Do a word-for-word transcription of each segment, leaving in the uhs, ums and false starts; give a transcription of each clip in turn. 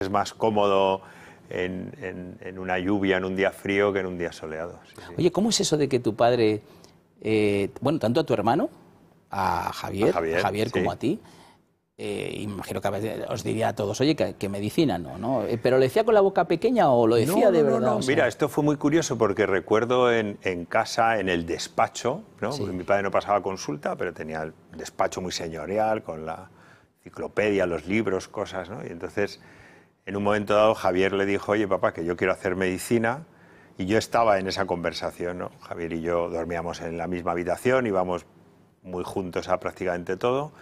es más cómodo en, en, en una lluvia, en un día frío, que en un día soleado. Sí, sí. Oye, ¿cómo es eso de que tu padre, eh, bueno, tanto a tu hermano, a Javier, a Javier, a Javier sí. como a ti, eh, imagino que a veces os diría a todos, oye, que, que medicina no, ¿no? Eh, ¿Pero lo decía con la boca pequeña o lo decía no, de no, verdad? No, no. O sea... Mira, esto fue muy curioso porque recuerdo en, en casa, en el despacho, ¿no? Sí. Porque mi padre no pasaba consulta, pero tenía el despacho muy señorial, con la enciclopedia, los libros, cosas, ¿no? Y entonces, en un momento dado, Javier le dijo, oye, papá, que yo quiero hacer medicina, y yo estaba en esa conversación, ¿no? Javier y yo dormíamos en la misma habitación, íbamos muy juntos a prácticamente todo,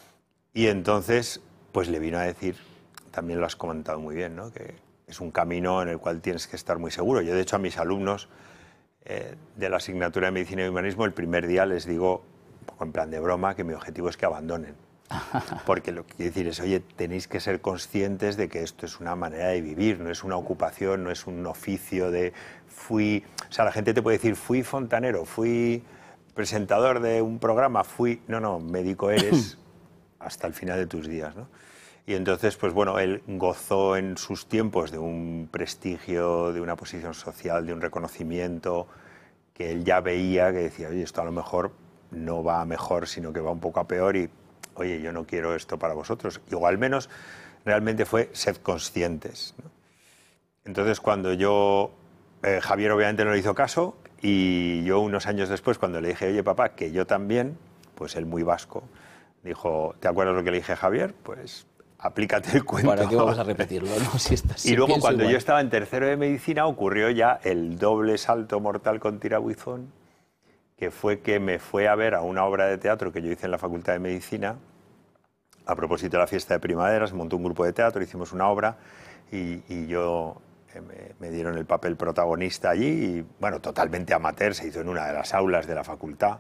y entonces, pues le vino a decir, también lo has comentado muy bien, ¿no? Que es un camino en el cual tienes que estar muy seguro. Yo, de hecho, a mis alumnos eh, de la asignatura de Medicina y Humanismo, el primer día les digo, un poco en plan de broma, que mi objetivo es que abandonen. Porque lo que quiero decir es, oye, tenéis que ser conscientes de que esto es una manera de vivir, no es una ocupación, no es un oficio de fui... O sea, la gente te puede decir, fui fontanero, fui presentador de un programa, fui... No, no, médico eres hasta el final de tus días, ¿no? Y entonces, pues bueno, él gozó en sus tiempos de un prestigio, de una posición social, de un reconocimiento que él ya veía, que decía, oye, esto a lo mejor no va a mejor, sino que va un poco a peor y, oye, yo no quiero esto para vosotros. O al menos realmente fue sed conscientes, ¿no? Entonces, cuando yo, eh, Javier obviamente no le hizo caso y yo unos años después, cuando le dije, oye, papá, que yo también, pues él muy vasco, dijo, ¿te acuerdas lo que le dije a Javier? Pues... aplícate el cuento. ¿Para qué vamos a repetirlo? ¿No? Si estás, y si luego cuando igual. yo estaba en tercero de medicina ocurrió ya el doble salto mortal con tirabuzón, que fue que me fue a ver a una obra de teatro que yo hice en la Facultad de Medicina a propósito de la fiesta de primavera. Se montó un grupo de teatro, hicimos una obra y, y yo eh, me, me dieron el papel protagonista allí y, bueno, totalmente amateur, se hizo en una de las aulas de la facultad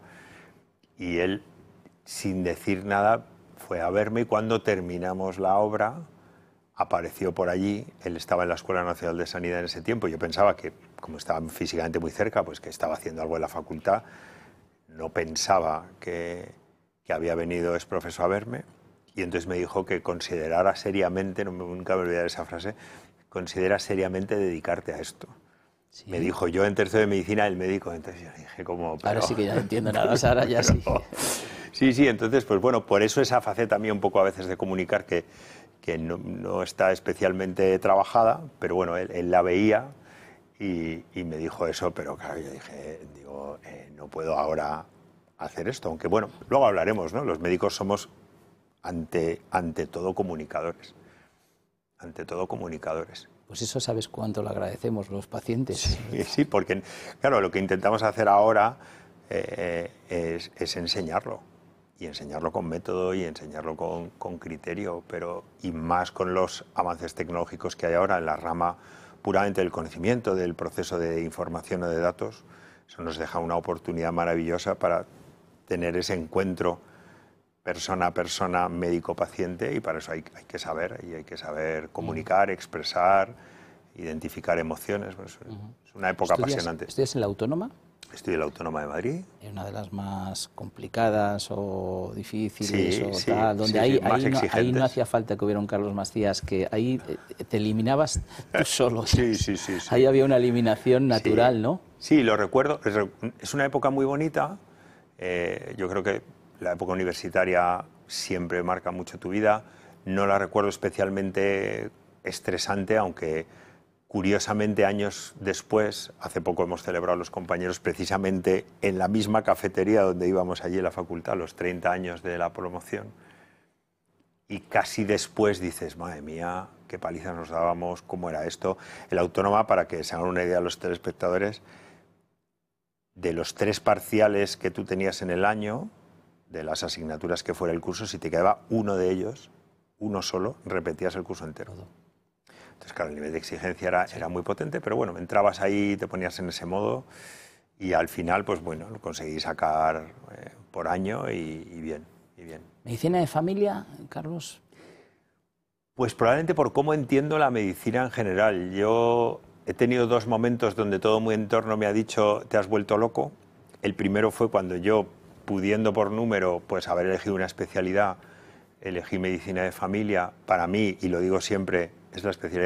y él, sin decir nada, fue a verme y cuando terminamos la obra apareció por allí. Él estaba en la Escuela Nacional de Sanidad en ese tiempo. Yo pensaba que, como estaba físicamente muy cerca, pues que estaba haciendo algo en la facultad. No pensaba que, que había venido ex profeso a verme. Y entonces me dijo que considerara seriamente, no, nunca me olvidaré esa frase, considera seriamente dedicarte a esto. Sí. Me dijo, yo en tercero de medicina, el médico, entonces yo dije como... Pero, ahora sí que ya no entiendo nada, ahora ya sí. Sí, sí, entonces, pues bueno, por eso esa faceta mía un poco a veces de comunicar que, que no, no está especialmente trabajada, pero bueno, él, él la veía y, y me dijo eso, pero claro, yo dije, digo, eh, no puedo ahora hacer esto, aunque bueno, luego hablaremos, ¿no? Los médicos somos ante, ante todo comunicadores, ante todo comunicadores. Pues eso sabes cuánto lo agradecemos los pacientes. Sí, sí, porque claro, lo que intentamos hacer ahora eh, es, es enseñarlo. Y enseñarlo con método y enseñarlo con, con criterio, pero y más con los avances tecnológicos que hay ahora en la rama puramente del conocimiento, del proceso de información o de datos. Eso nos deja una oportunidad maravillosa para tener ese encuentro persona a persona, médico-paciente, y para eso hay, hay que saber, y hay que saber comunicar, expresar, identificar emociones. Pues, uh-huh. Es una época ¿Estudias, apasionante. ¿Estudias en la Autónoma? Estoy en la Autónoma de Madrid. Es una de las más complicadas o difíciles sí, o sí, tal, donde sí, ahí, sí, más ahí, no, ahí no hacía falta que hubiera un Carlos Macías, que ahí te eliminabas tú solo. Sí, sí, sí, sí. Ahí había una eliminación natural, sí. ¿no? Sí, lo recuerdo. Es una época muy bonita. Eh, yo creo que la época universitaria siempre marca mucho tu vida. No la recuerdo especialmente estresante, aunque... Curiosamente, años después, hace poco hemos celebrado los compañeros precisamente en la misma cafetería donde íbamos allí en la facultad, los treinta años de la promoción. Y casi después dices, madre mía, qué paliza nos dábamos, cómo era esto. El Autónoma, para que se hagan una idea los telespectadores, de los tres parciales que tú tenías en el año, de las asignaturas que fuera el curso, si te quedaba uno de ellos, uno solo, repetías el curso entero. Entonces, claro, el nivel de exigencia era, era muy potente, pero bueno, entrabas ahí, te ponías en ese modo y al final, pues bueno, lo conseguí sacar eh, por año y, y bien, y bien. ¿Medicina de familia, Carlos? Pues probablemente por cómo entiendo la medicina en general. Yo he tenido dos momentos donde todo mi entorno me ha dicho, te has vuelto loco. El primero fue cuando yo, pudiendo por número, pues haber elegido una especialidad, elegí medicina de familia. Para mí, y lo digo siempre, es la especialidad